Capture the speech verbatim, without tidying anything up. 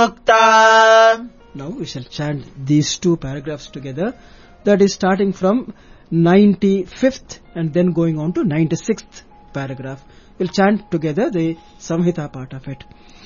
Mukta. Now we shall chant these two paragraphs together. That is starting from ninety-fifth and then going on to ninety-sixth paragraph. We'll chant together the Samhita part of it.